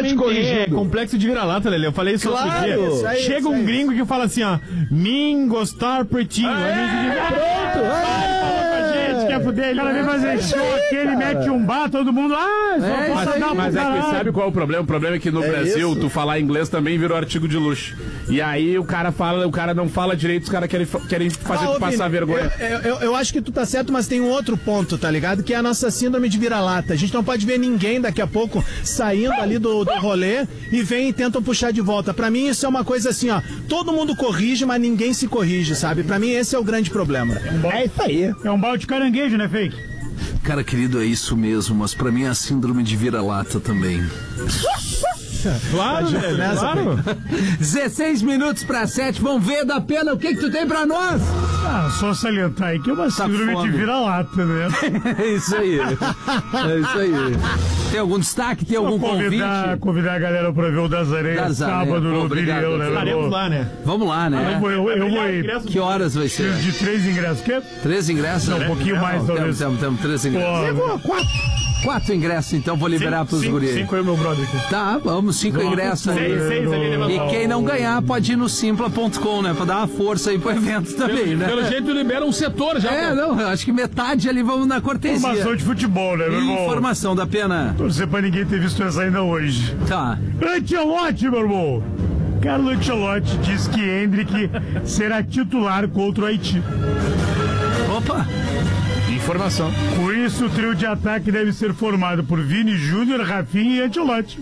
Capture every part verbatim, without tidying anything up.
te corrigindo. É complexo de vira-lata, Lelê. Eu falei isso Claro, outro dia. isso aí, Chega isso um aí. gringo que fala assim, ó, mim gostar pretinho. A gente diz, Pronto, gente quer fuder, ele vai fazer show aqui, ele mete um bar, todo mundo, ah, só É, posso isso dar aí. pro Mas é que caralho. sabe qual é o problema? O problema é que no É Brasil, isso? tu falar inglês também virou artigo de luxo. E aí o cara fala, o cara não fala direito, os caras querem, fa- querem fazer Ah, tu ô, passar Vini, vergonha. Eu, eu, eu acho que tu tá certo, mas tem um outro ponto, tá ligado? Que é a nossa síndrome de vira-lata. A gente não pode ver ninguém daqui a pouco saindo ali do, do rolê e vem e tentam puxar de volta. Pra mim isso é uma coisa assim, ó. Todo mundo corrige, mas ninguém se corrige, sabe? Pra mim esse é o grande problema. É isso aí. É um balde de caranguejo, né, Fake? Cara querido, é isso mesmo, mas pra mim é a síndrome de vira-lata também. Claro, Lelê, nessa, claro. dezesseis minutos pra sete, vamos ver da pena o que que tu tem pra nós? Ah, só salientar aí que é uma síndrome fome. de vira-lata, né? É isso aí. É isso aí. Tem algum destaque? Tem algum Vou convidar, convite? convidar a galera pra ver o das Areias Das Areias. sábado Pô, no obrigado, Vinil, né? Estaremos Eu- lá, né? Vamos lá, Eu né? vou, eu, eu vou ir. Que horas vai ser? De três ingressos, quê? Três ingressos? Não, um pouquinho mais, Temos, talvez. temos, temos três ingressos. Pô, quatro. Quatro ingressos, então vou liberar pros cinco, guris. cinco aí, meu brother aqui. Tá, vamos, cinco Vamos. ingressos aí. Seis, seis ali, levantou. E quem não ganhar pode ir no simpla ponto com, né? Pra dar uma força aí pro evento também, né? Pelo jeito libera um setor já. É, não, eu acho que metade ali vamos na cortesia. Informação de futebol, né, meu irmão? Informação da pena. Torcer pra ninguém ter visto essa ainda hoje. Tá. Ancelotti, meu irmão. Carlo Ancelotti diz que Hendrick será titular contra o Haiti. Opa! Informação. Com isso, o trio de ataque deve ser formado por Vini Júnior, Rafinha e Ancelotti.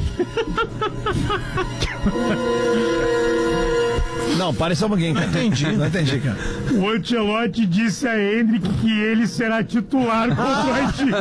Não, para só um pouquinho. Não entendi. Não entendi, cara. O Ancelotti disse a Hendrick que ele será titular contra o Haiti.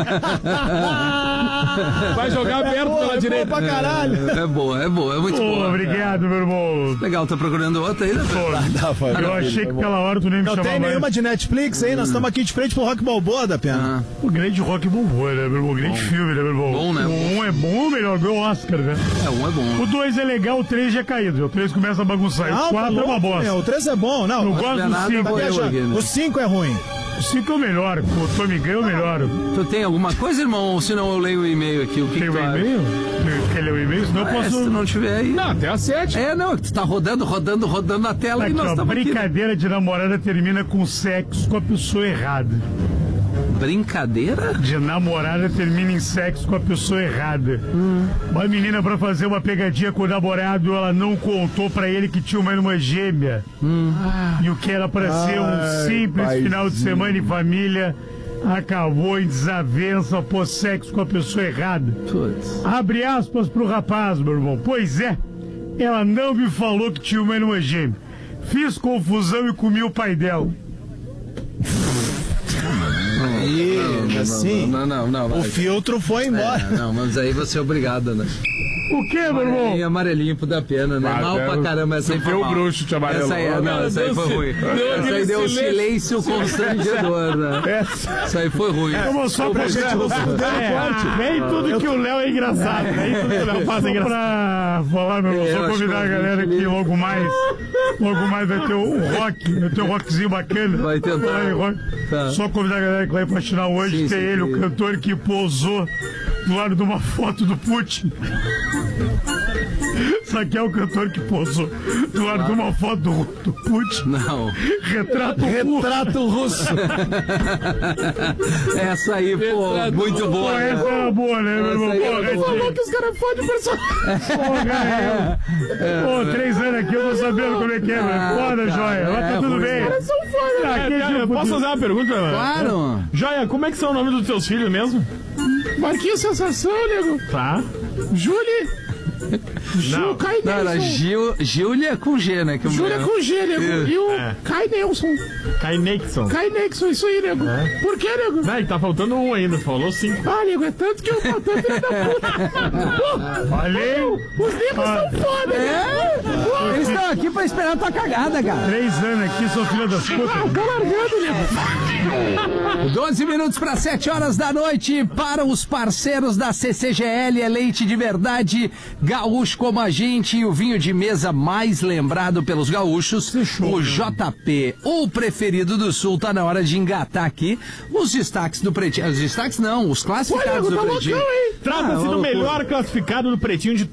Vai jogar aberto pela direita. Pra caralho. É boa, é boa, é muito Pô, boa. obrigado, meu irmão. Legal, tá procurando outra aí, né? Pô, Não, foi- eu achei que aquela hora tu nem me Não chamava tem nenhuma mais. de Netflix aí, nós estamos aqui de frente pro Rock Balboa da pena. Ah, O grande rock bombou, né, meu irmão? Grande filme, né, meu irmão? Bom, né? O um é bom ou melhor? Ganhou o Oscar, né? é, um é bom. O dois é legal, o três já é caído. O três começa a bagunçar. Não, o quatro tá é uma louco, bosta. meu, o três é bom, não. Eu Tá gosto do nada, cinco. vou eu viajando. aqui, né? O cinco é ruim. O cinco é o melhor. O Tommy Gunn é o melhor. Tu tem alguma coisa, irmão? Ou senão eu leio o e-mail aqui. O que Tem que o tu acha? e-mail? Quer ler o e-mail? Senão eu É, posso... se não tiver aí. Não, até às sete. É, não, tu tá rodando, rodando, rodando na tela Aqui, e nós ó, estamos aqui. brincadeira de namorada termina com sexo com a pessoa errada. Brincadeira? De namorada termina em sexo com a pessoa errada. Hum. Uma menina, pra fazer uma pegadinha com o namorado, ela não contou pra ele que tinha uma irmã gêmea. Hum. E o que era pra ser um simples paizinho. final de semana em família acabou em desavença após sexo com a pessoa errada. Putz. Abre aspas pro rapaz, meu irmão. Pois é, ela não me falou que tinha uma irmã gêmea. Fiz confusão e comi o pai dela. E assim, Não, não, não. não, o filtro foi embora. É, não, mas aí você é obrigado, né? O que, meu Amarelinho, irmão? amarelinho pro da pena, né? Ah, Mal é, pra caramba, essa aí tu foi viu o mal. bruxo te amarelou. Essa aí, é- não, essa aí foi ruim. Essa aí deu um silêncio constrangedor, né? Isso aí foi ruim. Vamos só pra gente não se fuder forte. Nem tudo que o Léo é engraçado. Nem tudo que o Léo faz é engraçado. Pra falar, meu irmão, É, eu só acho convidar a que galera ele- aqui logo mais. Logo mais vai ter o rock, vai ter um rockzinho bacana. Vai tentar. Vai, rock. Tá. Só convidar a galera que vai patinar hoje. Sim, tem sim, ele, sim. o cantor que posou do lado de uma foto do Putin. Sabe quem é o cantor que posou do lado de uma foto do, do Putin? Não. Retrato russo. Retrato russo. Essa aí, pô, muito Pô, boa. essa né? era boa, né, meu irmão? Essa aí Pô, era boa. Retinho. que os caras fodem personagem. Porra, eu. Pô, três anos aqui, eu tô sabendo como é que é, velho. Foda, joia. Mas tá é tudo ruim, bem. né? São foda, Tá, aqui, É, tipo, eu posso fazer uma pergunta? mano? Claro. Joia, como é que são o nome dos teus filhos mesmo? Marquinhos Sensação, nego. Tá. Júlia. Gil Kai Não, era Nelson. Gil, Júlia com G, né? Que o Júlia meu- com G, nego. Isso. E o É. Kai Nelson. Kai Nixon. Kai Nelson, isso aí, nego. Por que, nego? Não, e tá faltando um ainda, tu falou cinco. Ah, nego, é tanto que eu faltei, filha da puta. Falei. Os negros são foda, É. Eles estão aqui pra esperar a tua cagada, cara. Três anos aqui, sou filha das putas. Tá largando, nego. doze minutos para sete horas da noite. Para os parceiros da C C G L, é leite de verdade, gaúcho como a gente e o vinho de mesa mais lembrado pelos gaúchos, o J P, o preferido do Sul. Tá na hora de engatar aqui os destaques do Pretinho. Os destaques não, os classificados Olha, do tá Pretinho. loucão, hein? Trata-se Ah, do loucura. melhor classificado do Pretinho de